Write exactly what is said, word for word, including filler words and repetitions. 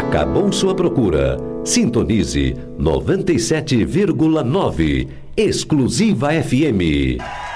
Acabou sua procura. Sintonize noventa e sete vírgula nove. Exclusiva F M.